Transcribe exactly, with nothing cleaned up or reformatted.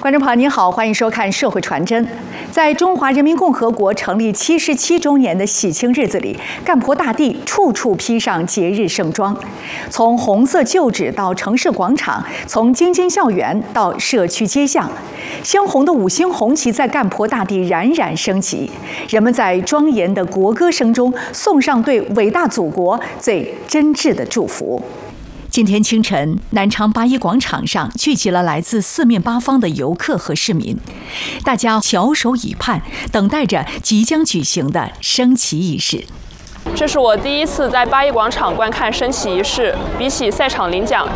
观众朋友您好，欢迎收看《社会传真》。在中华人民共和国成立七十七周年的喜庆日子里，干婆大地处处披上节日盛装，从红色旧址到城市广场，从京津校园到社区街巷，鲜红的五星红旗在干婆大地冉冉升起。人们在庄严的国歌声中，送上对伟大祖国最真挚的祝福。今天清晨，南昌八一广场上聚集了来自四面八方的游客和市民，大家翘首以盼，等待着即将举行的升旗仪式。 这是我第一次在八一广场观看升旗仪式，比起赛场领奖，